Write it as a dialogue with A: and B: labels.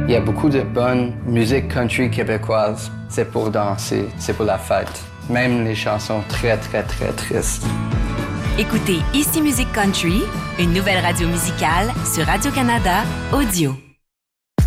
A: Il y a beaucoup de bonne musique country québécoise. C'est pour danser, c'est pour la fête. Même les chansons très, très, très tristes.
B: Écoutez Ici Musique Country, une nouvelle radio musicale sur Radio-Canada Audio.